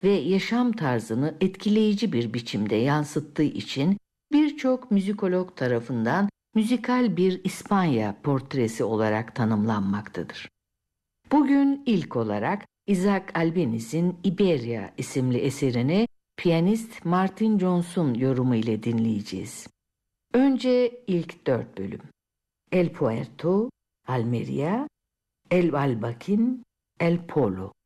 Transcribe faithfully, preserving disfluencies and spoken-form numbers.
ve yaşam tarzını etkileyici bir biçimde yansıttığı için birçok müzikolog tarafından müzikal bir İspanya portresi olarak tanımlanmaktadır. Bugün ilk olarak Isaac Albéniz'in Iberia isimli eserini piyanist Martin Jones'un yorumu ile dinleyeceğiz. Önce ilk dört bölüm. El Puerto, Almeria, El Albakin, El Polo.